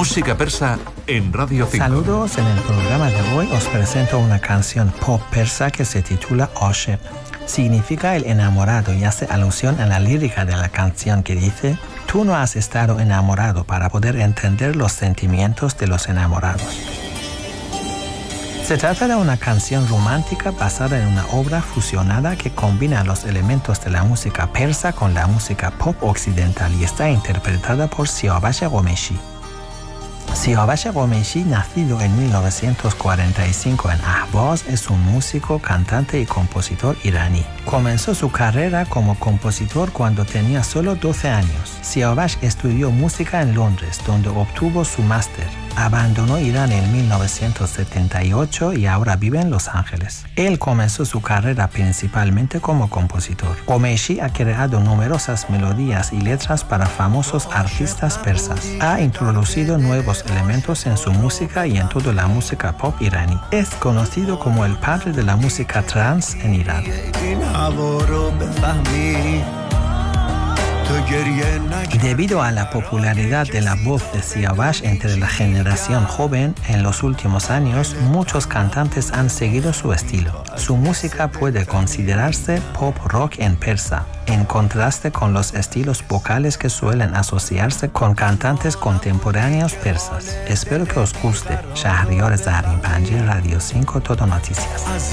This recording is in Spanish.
Música persa en Radio 5. Saludos, en el programa de hoy os presento una canción pop persa que se titula Ashiq. Significa el enamorado y hace alusión a la lírica de la canción que dice: tú no has estado enamorado para poder entender los sentimientos de los enamorados. Se trata de una canción romántica basada en una obra fusionada que combina los elementos de la música persa con la música pop occidental y está interpretada por Siawash Ghomeshi. Siawash Ghomeshi, nacido en 1945 en Ahvaz, es un músico, cantante y compositor iraní. Comenzó su carrera como compositor cuando tenía solo 12 años. Siawash estudió música en Londres, donde obtuvo su máster. Abandonó Irán en 1978 y ahora vive en Los Ángeles. Él comenzó su carrera principalmente como compositor. Ghomeshi ha creado numerosas melodías y letras para famosos artistas persas. Ha introducido nuevos elementos en su música y en toda la música pop iraní. Es conocido como el padre de la música trance en Irán. Debido a la popularidad de la voz de Siawash entre la generación joven, en los últimos años muchos cantantes han seguido su estilo. Su música puede considerarse pop rock en persa, en contraste con los estilos vocales que suelen asociarse con cantantes contemporáneos persas. Espero que os guste. Shahriar Zarin Panji, Radio 5, Todo Noticias.